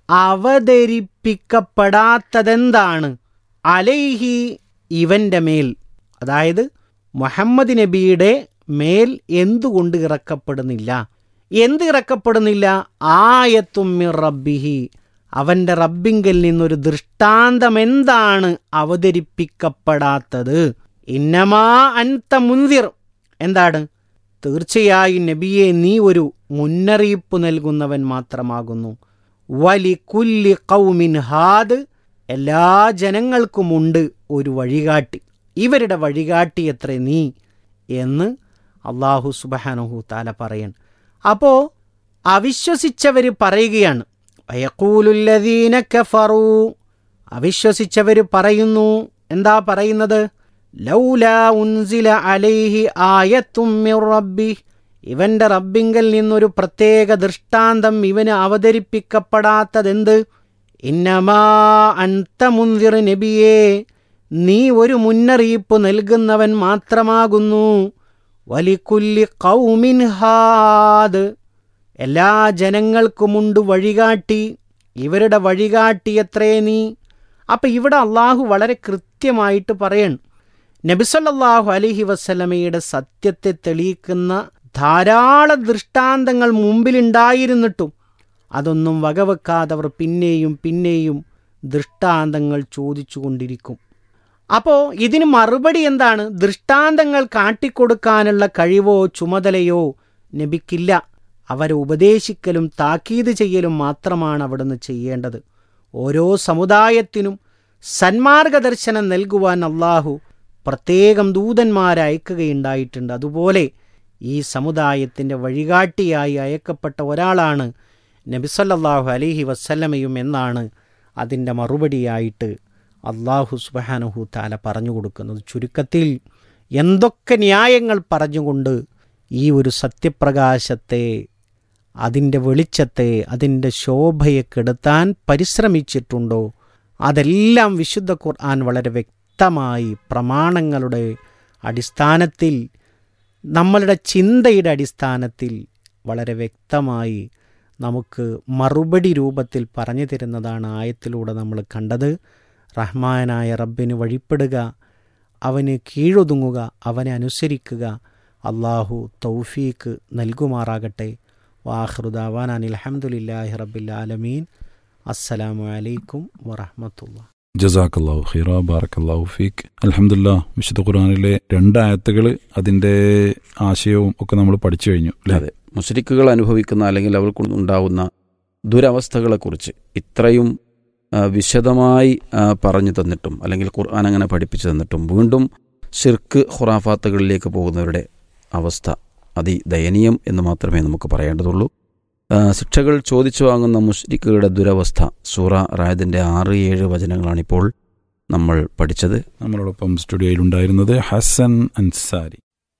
അവതരിപ്പിക്കപ്പെടാത്തതെന്താണ്, അലൈഹി ഇവൻ്റെ മേൽ, അതായത് മുഹമ്മദ് നബിയുടെ മേൽ എന്തുകൊണ്ട് ഇറക്കപ്പെടുന്നില്ല? എന്ത് ഇറക്കപ്പെടുന്നില്ല? ആയത്തും മിർ റബ്ബിഹി, അവൻ്റെ റബ്ബിങ്കൽ നിന്നൊരു ദൃഷ്ടാന്തം എന്താണ് അവതരിപ്പിക്കപ്പെടാത്തത്? ഇന്നമാ അൻത മുൻദിർ, എന്താണ്? തീർച്ചയായും നബിയെ നീ ഒരു മുന്നറിയിപ്പ് നൽകുന്നവൻ മാത്രമാകുന്നു. വലികുല്ലി ഖൗമിൻ ഹാദ്, എല്ലാ ജനങ്ങൾക്കുമുണ്ട് ഒരു വഴികാട്ടി. ഇവരുടെ വഴികാട്ടി എത്രേ നീ എന്ന് അല്ലാഹു സുബ്ഹാനഹു തആല പറയാണ്. അപ്പോൾ അവിശ്വസിച്ചവർ പറയുകയാണ്, വയഖൂലുല്ലദീന കഫറൂ, അവിശ്വസിച്ചവർ പറയുന്നു, എന്താ പറയുന്നത്? ലൗലാ ഉൻസില അലൈഹി ആയത്തും മിർ റബ്ബി, ഇവൻ്റെ റബ്ബിങ്കൽ നിന്നൊരു പ്രത്യേക ദൃഷ്ടാന്തം ഇവന് അവതരിപ്പിക്കപ്പെടാത്തതെന്ത്? ഇന്നമാ അൻത മുൻദിർ, നബിയേ നീ ഒരു മുന്നറിയിപ്പ് നൽകുന്നവൻ മാത്രമാകുന്നു. വലികുല്ലി ഖൗമിൻ ഹാദ്, എല്ലാ ജനങ്ങൾക്കുമുണ്ട് വഴികാട്ടി. ഇവരുടെ വഴികാട്ടി എത്രേ നീ? അപ്പം ഇവിടെ അള്ളാഹു വളരെ കൃത്യമായിട്ട് പറയണം, നബി സല്ലല്ലാഹു അലൈഹി വസല്ലമയുടെ സത്യത്തെ തെളിയിക്കുന്ന ധാരാളം ദൃഷ്ടാന്തങ്ങൾ മുമ്പിലുണ്ടായിരുന്നിട്ടും അതൊന്നും വകവെക്കാതവർ പിന്നെയും പിന്നെയും ദൃഷ്ടാന്തങ്ങൾ ചോദിച്ചു കൊണ്ടിരിക്കും. അപ്പോൾ ഇതിന് മറുപടി എന്താണ്? ദൃഷ്ടാന്തങ്ങൾ കാട്ടിക്കൊടുക്കാനുള്ള കഴിവോ ചുമതലയോ നബിക്കില്ല. അവരെ ഉപദേശിക്കലും താക്കീത് ചെയ്യലും മാത്രമാണ് അവിടുന്ന് ചെയ്യേണ്ടത്. ഓരോ സമുദായത്തിനും സന്മാർഗദർശനം നൽകുവാൻ അള്ളാഹു പ്രത്യേകം ദൂതന്മാരെ അയക്കുകയുണ്ടായിട്ടുണ്ട്. അതുപോലെ ഈ സമുദായത്തിൻ്റെ വഴികാട്ടിയായി അയക്കപ്പെട്ട ഒരാളാണ് നബി സല്ലല്ലാഹു അലൈഹി വസല്ലമയും എന്നാണ് അതിൻ്റെ മറുപടിയായിട്ട് അല്ലാഹു സുബ്ഹാനഹു തആല പറഞ്ഞു കൊടുക്കുന്നത്. ചുരുക്കത്തിൽ എന്തൊക്കെ ന്യായങ്ങൾ പറഞ്ഞുകൊണ്ട് ഈ ഒരു സത്യപ്രകാശത്തെ, അതിൻ്റെ വെളിച്ചത്തെ, അതിൻ്റെ ശോഭയെ കെടുത്താൻ പരിശ്രമിച്ചിട്ടുണ്ടോ അതെല്ലാം വിശുദ്ധ ഖുർആൻ വളരെ വ്യക്തമായി പ്രമാണങ്ങളുടെ അടിസ്ഥാനത്തിൽ, നമ്മളുടെ ചിന്തയുടെ അടിസ്ഥാനത്തിൽ വളരെ വ്യക്തമായി നമുക്ക് മറുപടി രൂപത്തിൽ പറഞ്ഞു തരുന്നതാണ് ആയത്തിലൂടെ നമ്മൾ കണ്ടത്. റഹ്മാനായ റബ്ബിന് വഴിപ്പെടുക, അവന് കീഴൊതുങ്ങുക, അവനെ അനുസരിക്കുക. അള്ളാഹു തൗഫീക്ക് നൽകുമാറാകട്ടെ. വാഖിറു ദഅവാനാ അൽഹംദുലില്ലാഹി റബ്ബിൽ ആലമീൻ. അസ്സലാമു അലൈക്കും വറഹ്മത്തുള്ളാഹി. ജസാക്കല്ലാഹു ഖൈറ, ബാറക്കല്ലാഹു ഫീക്ക്. അൽഹംദുലില്ലാ, വിശുദ്ധ ഖുർആനിലെ 2 ആയത്തുകൾ, അതിൻ്റെ ആശയവും ഒക്കെ നമ്മൾ പഠിച്ചു കഴിഞ്ഞു. അതെ, മുശ്രിക്കുകൾ അനുഭവിക്കുന്ന അല്ലെങ്കിൽ അവർക്ക് ഉണ്ടാകുന്ന ദുരവസ്ഥകളെക്കുറിച്ച് ഇത്രയും വിശദമായി പറഞ്ഞു തന്നിട്ടും, അല്ലെങ്കിൽ ഖുർആൻ അങ്ങനെ പഠിപ്പിച്ചു തന്നിട്ടും വീണ്ടും ശിർക്ക് ഖുറാഫാത്തുകളിലേക്ക് പോകുന്നവരുടെ അവസ്ഥ അതിദയനീയം എന്ന് മാത്രമേ നമുക്ക് പറയേണ്ടതുള്ളൂ. ശിക്ഷകൾ ചോദിച്ചു വാങ്ങുന്ന മുശ്രിക്കുകളുടെ ദുരവസ്ഥ സൂറ റായദിൻ്റെ 6-7 വചനങ്ങളാണിപ്പോൾ നമ്മൾ പഠിച്ചത്. നമ്മളോടൊപ്പം സ്റ്റുഡിയോയിലുണ്ടായിരുന്നത് ഹസൻ അൻസാരി.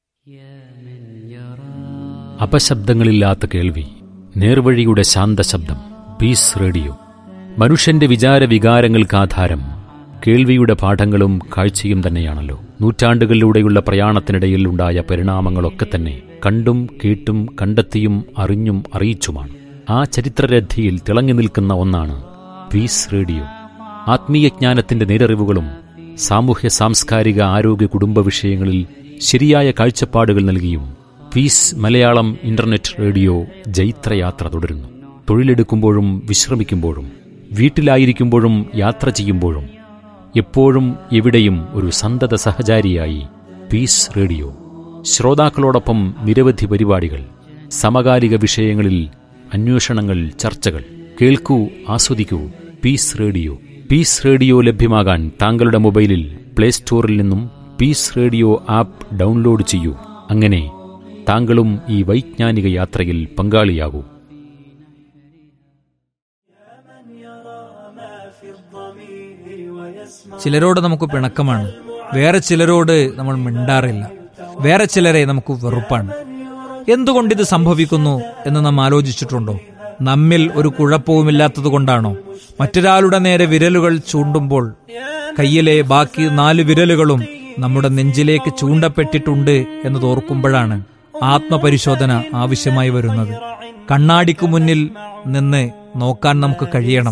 അപശബ്ദങ്ങളില്ലാത്ത കേൾവി, നേർവഴിയുടെ ശാന്തശബ്ദം, പീസ് റേഡിയോ. മനുഷ്യന്റെ വിചാരവികാരങ്ങൾക്ക് ആധാരം കേൾവിയുടെ പാഠങ്ങളും കാഴ്ചയും തന്നെയാണല്ലോ. നൂറ്റാണ്ടുകളിലൂടെയുള്ള പ്രയാണത്തിനിടയിൽ ഉണ്ടായ പരിണാമങ്ങളൊക്കെ തന്നെ കണ്ടും കേട്ടും കണ്ടെത്തിയും അറിഞ്ഞും അറിയിച്ചുമാണ്. ആ ചരിത്രരഥിയിൽ തിളങ്ങി നിൽക്കുന്ന ഒന്നാണ് പീസ് റേഡിയോ. ആത്മീയജ്ഞാനത്തിന്റെ നേരറിവുകളും സാമൂഹ്യ സാംസ്കാരിക ആരോഗ്യ കുടുംബ വിഷയങ്ങളിൽ ശരിയായ കാഴ്ചപ്പാടുകൾ നൽകിയും പീസ് മലയാളം ഇന്റർനെറ്റ് റേഡിയോ ജൈത്രയാത്ര തുടരുന്നു. തൊഴിലെടുക്കുമ്പോഴും വിശ്രമിക്കുമ്പോഴും വീട്ടിലായിരിക്കുമ്പോഴും യാത്ര ചെയ്യുമ്പോഴും എപ്പോഴും എവിടെയും ഒരു സന്തത സഹചാരിയായി പീസ് റേഡിയോ. ശ്രോതാക്കളോടൊപ്പം നിരവധി പരിപാടികൾ, സമകാലിക വിഷയങ്ങളിൽ അന്വേഷണങ്ങൾ, ചർച്ചകൾ. കേൾക്കൂ, ആസ്വദിക്കൂ. Piece radio. പീസ് റേഡിയോ ലഭ്യമാകാൻ താങ്കളുടെ മൊബൈലിൽ പ്ലേ സ്റ്റോറിൽ നിന്നും പീസ് റേഡിയോ ആപ്പ് ഡൗൺലോഡ് ചെയ്യൂ. അങ്ങനെ താങ്കളും ഈ വൈജ്ഞാനിക യാത്രയിൽ പങ്കാളിയാകൂ. ചിലരോട് നമുക്ക് പിണക്കമാണ്, വേറെ ചിലരോട് നമ്മൾ മിണ്ടാറില്ല, വേറെ ചിലരെ നമുക്ക് വെറുപ്പാണ്. എന്തുകൊണ്ടിത് സംഭവിക്കുന്നു എന്ന് നാം ആലോചിച്ചിട്ടുണ്ടോ? നമ്മിൽ ഒരു കുഴപ്പവുമില്ലാത്തത് കൊണ്ടാണോ? മറ്റൊരാളുടെ നേരെ വിരലുകൾ ചൂണ്ടുമ്പോൾ കയ്യിലെ ബാക്കി 4 വിരലുകളും നമ്മുടെ നെഞ്ചിലേക്ക് ചൂണ്ടപ്പെട്ടിട്ടുണ്ട് എന്ന് ഓർക്കുമ്പോഴാണ് ആത്മപരിശോധന ആവശ്യമായി വരുന്നത്. കണ്ണാടിക്ക് മുന്നിൽ നിന്ന് നോക്കാൻ നമുക്ക് കഴിയണം.